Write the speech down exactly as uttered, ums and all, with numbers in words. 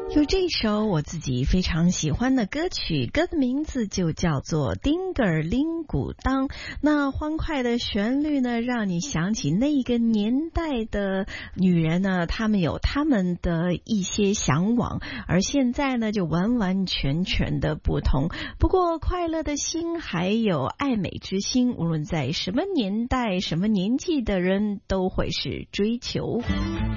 有这首我自己非常喜欢的歌曲，歌的名字就叫做《丁格尔铃鼓当》。那欢快的旋律呢，让你想起那个年代的女人呢，她们有她们的一些向往，而现在呢，就完完全全的不同。不过，快乐的心还有爱美之心，无论在什么年代、什么年纪的人，都会是追求。